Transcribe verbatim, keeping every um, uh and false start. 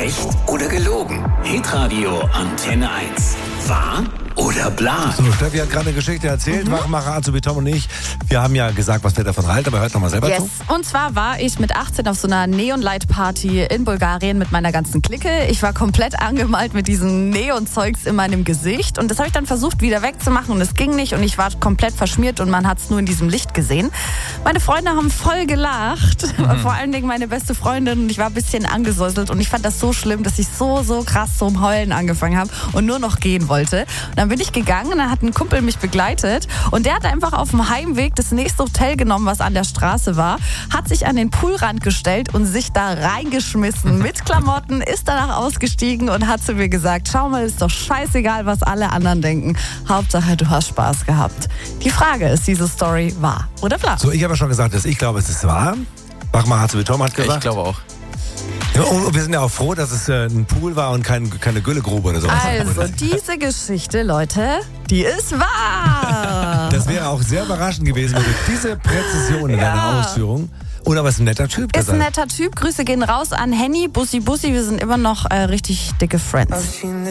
Echt oder gelogen? Hitradio Antenne eins. Wahr oder bla? So, Steffi hat gerade eine Geschichte erzählt. Mhm. Wachmacher, Azubi Tom und ich. Wir haben ja gesagt, was wir davon halten, aber hört nochmal selber yes. zu. Und zwar war ich mit achtzehn auf so einer Neon-Light-Party in Bulgarien mit meiner ganzen Clique. Ich war komplett angemalt mit diesem Neon-Zeugs in meinem Gesicht. Und das habe ich dann versucht, wieder wegzumachen. Und es ging nicht. Und ich war komplett verschmiert und man hat es nur in diesem Licht gesehen. Meine Freunde haben voll gelacht. Mhm. Vor allen Dingen meine beste Freundin. Und ich war ein bisschen angesäuselt. Und ich fand das so schlimm, dass ich so, so krass zum Heulen angefangen habe und nur noch gehen wollte. Und dann bin ich gegangen und dann hat ein Kumpel mich begleitet. Und der hat einfach auf dem Heimweg das nächste Hotel genommen, was an der Straße war, hat sich an den Poolrand gestellt und sich da reingeschmissen mit Klamotten, ist danach ausgestiegen und hat zu mir gesagt, schau mal, ist doch scheißegal, was alle anderen denken. Hauptsache, du hast Spaß gehabt. Die Frage ist, diese Story wahr oder bla? So, ich habe ja schon gesagt, dass ich glaube, es ist wahr. Wachmacher, Azubi Tom hat gesagt. Ja, ich glaube auch. Ja, und wir sind ja auch froh, dass es äh, ein Pool war und kein, keine Güllegrube oder sowas. Also, diese Geschichte, Leute, die ist wahr. Das wäre auch sehr überraschend gewesen, wenn du diese Präzision in Ja. deiner Ausführung. Oder aber ist ein netter Typ. Ist ein netter Typ. Grüße gehen raus an Henny, Bussi Bussi. Wir sind immer noch äh, richtig dicke Friends.